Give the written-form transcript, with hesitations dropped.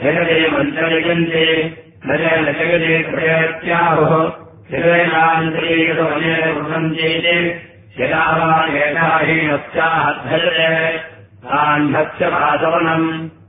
जगदे मन्त्रयन्ते न जगदे प्रयत्याहुः जगदान्तरीकृतमनेवृतञ्चेते यदा वा एकाहीनस्याद्धजते तान्धस्य भासवनम्